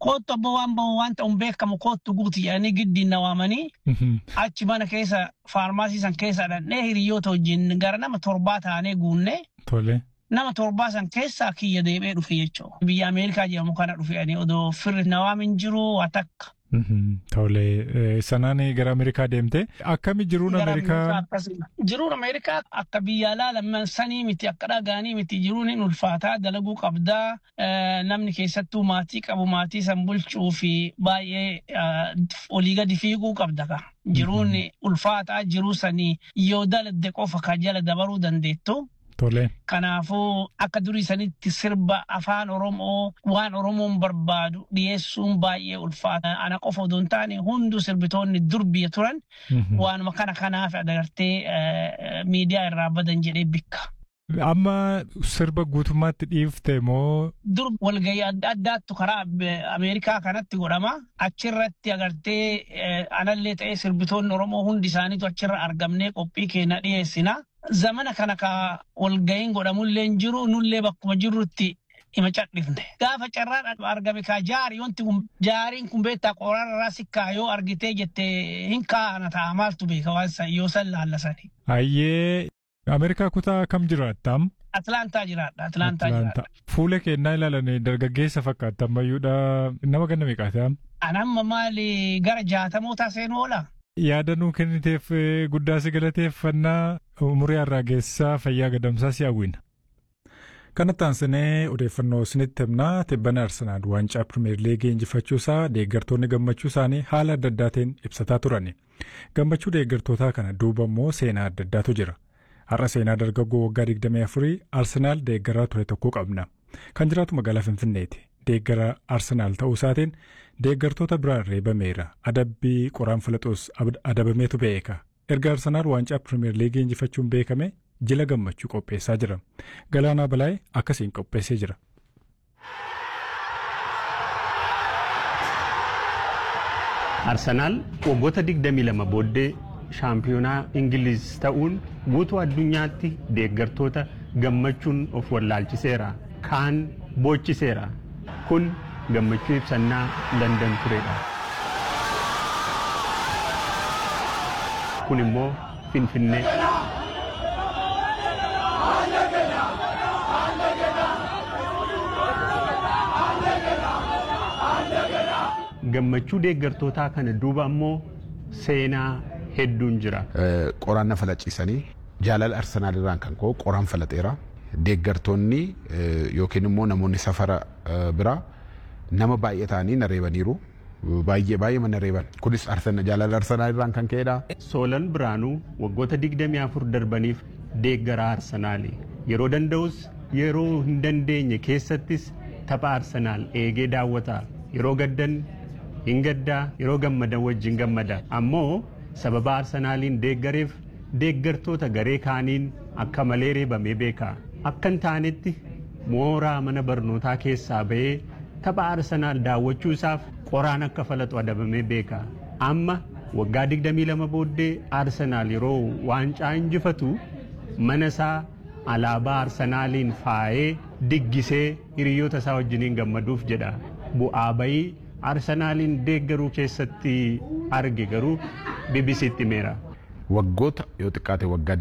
kootu waan ta'uun beekamu kootu guuti jedhanii giddiin nawaamanii achi mana keessa faarmaasii san keessa dhannee hiriyoota wajjin gara nama 7 taanee guunne. Tole. Nama 7 san keessaa kiyya deebee dhufe jechuudha. Biyya Ameerikaa jedhamu kana dhufeanii odoo firri nawaamin jiru watakka. Tole sanaan gara Ameerikaa deemte akkami jiruun Ameerikaa? Jiruun Ameerikaa akka biyya alaa lamman sanii miti akka dhagaanii miti jiruun hin ulfaataa dalaguu qabdaa namni keessattuu maatii qabu maatii san bulchuu fi baay'ee olii gadi fiiguu qabda ka. Jiruun ulfaataa jiruu sanii yoo daladde qofa ka jala dabaruu dandeettu. Tole. Kanaafuu akka durii sanitti sirba afaan Oromoo waan Oromoon barbaadu dhiyeessuun baay'ee ulfaata. Ana qofa odoo hin taane hunduu sirbitoonni dur biyya turan waanuma kanaaf agartee miidiyaa irraa badan jedhee bikka. Amma sirba guutummaatti dhiifte moo? Dur walgayii adda addaattu karaa Ameerikaa kanatti godhama. Achirratti agartee anallee ta'ee sirbitoonni Oromoo hundi isaaniitu achirra argamnee qophii keenya dhiyeessina. Zamana kana ka walgayiin godhamullee jiru nullee bakkuma jirrutti hima cadhifne. Gaafa carraan argame ka jaari wanti kun jaariin kun beektaa qoraarraa sikkaa yoo argitee jettee hin kaa'ana ta'a maaltu beeka waan san yoo san laallasani. Ayyee Ameerikaa kutaa kam jiraattam? Atlaantaa jiraadha. Fuula kennaa ilaalanii dargaggeessa fakkaata ammayyuudha nama ganna meeqaata? Anamma maali gara 60 seenuu oola? Yaadannoo kenniteef guddaa si galateeffannaa umurii arraagessaa fayyaa gadamsaa si hawwina. Kanatti aansinee odeeffannoo isinitti himnaa tibbana Arsenaal waancaa Pirimeer Liigii injifachuusaa deeggartoonni gammachuu isaanii haala adda addaatiin ibsataa turani. Gammachuu deeggartootaa kana duuba immoo seenaa adda addaatu jira. Har'a seenaa dargaggoo waggaa 24 Arsenaal deeggaraa ture tokko qabna. Kan jiraatu magaalaa Finfinneeti. Deeggara Arsenaal ta'uu isaatiin deeggartoota biraan reebameera. Adabbii qoraan filaxuus adabameetu beeka. Erga Arsenaal waancaa Pirimeer Liigii injifachuun beekame jila gammachuu qopheessaa jira. Galaanaa Balaayee akkasiin qopheessee jira. Arsenaal waggoota 22 booddee shaampiyoonaa Ingiliiz ta'uun guutuu addunyaatti deeggartoota gammachuun of wallaalchiseera. Kaan boochiseera. Kun gammachuu ibsannaa London turedha. Kun immoo Finfinnee. Gammachuu deeggartootaa kana duuba ammoo seenaa hedduun jira. Qoraan na falaciisanii jaalala Arsenaal irraan kan ka'u qoraan falaxeera. Deeggartoonni yookiin immoo namoonni safara biraa nama baay'ee ta'anii na reebaniiru. Baay'ee mana reeban. Kunis jaalala Arsenaal irraan kan ka'edha. Soolan Biraanuu waggoota 24 darbaniif deeggaraa Arsenaali. Yeroo danda'us yeroo hin dandeenye keessattis tapha Arsenaal eegee daawwata. Yeroo gaddan hin gaddaa, yeroo gammadan wajjin gammada. Ammoo sababa Arsenaaliin deeggareef deeggartoota garee kaaniin akka malee reebamee beeka. Akka hin taanetti mooraa mana barnootaa keessaa ba'ee tapha Arsenaal daawwachuu isaaf qoraan akka falaxu adabamee beeka. Amma waggaa 22 booddee Arsenaal yeroo waancaa injifatu mana isaa alaabaa Arsenaaliin faayee diggisee hiriyoota isaa wajjiniin gammaduuf jedha. Bu'aa bayii Arsenaaliin deeggaruu keessatti arge garuu BBC'tti himeera. Waggoota yoo xiqqaate waggaa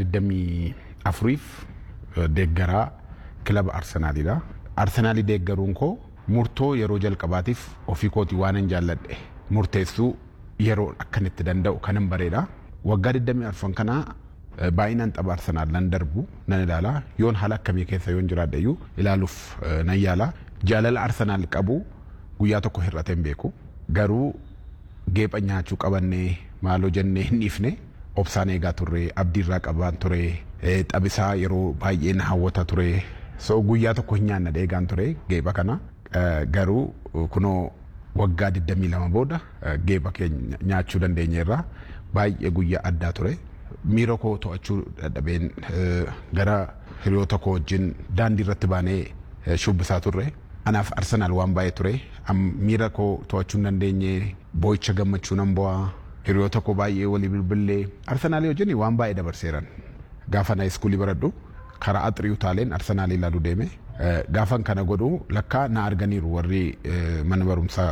24f deeggaraa kilaba Arsenaalidha. Arsenaalii deeggaruun koo murtoo yeroo jalqabaatiif ofii kootii waan hin jaalladhe murteessuu yeroo akkanitti danda'u kanan bareeda. Waggaa 24 kana baay'inaan tapha Arsenaal nan darbu nan ilaala. Yoon haala akkamii keessa yoon jiraadhe iyyuu ilaaluuf nan yaala. Jaalala Arsenaal qabu guyyaa tokko hir'ateen beeku. Garuu geepha nyaachuu qabannee maaloo jennee hin dhiifne obsaan eegaa turre abdiirraa qabaan ture taphisaa yeroo baay'ee na hawwata ture. So guyyaa tokko hin nyaanna eegaan ture geepha kana. Garuu kunoo waggaa 22 booda geepha keenya nyaachuu dandeenyeerra baay'ee guyyaa addaa ture. Miira koo to'achuu dadhabeen gara hiriyoota koo wajjin daandii irratti baanee shubbisaa turre. Anaaf Arsenaal waan baay'ee ture. Miira koo to'achuu hin dandeenye boo'icha gammachuu nan bu'aa. Hiriyoota koo baay'ee walii bilbilee Arsenaalii wajjin waan baay'ee dabarseeran. Gaafa na iskuulii baradhu karaa axrii utaaleen Arsenaalii ilaaluu deeme. Gaafan kana godhu lakkaa na arganiiru warri mana barumsaa